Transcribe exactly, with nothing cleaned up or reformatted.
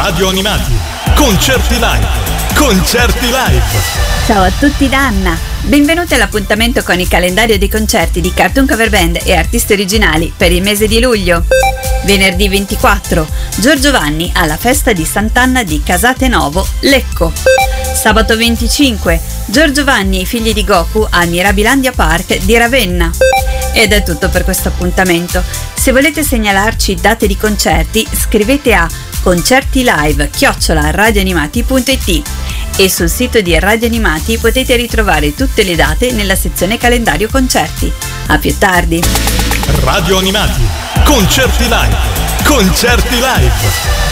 Radio Animati, concerti live, concerti live. Ciao a tutti da Anna, benvenuti all'appuntamento con il calendario dei concerti di Cartoon Cover Band e artisti originali per il mese di luglio. Venerdì ventiquattro, Giorgio Vanni alla festa di Sant'Anna di Casate Novo, Lecco. Sabato venticinque, Giorgio Vanni e i figli di Goku al Mirabilandia Park di Ravenna. Ed è tutto per questo appuntamento. Se volete segnalarci date di concerti, scrivete a concertilive chiocciola radioanimati punto it e sul sito di Radio Animati potete ritrovare tutte le date nella sezione calendario concerti. A più tardi. Radio Animati, concerti live, concerti live.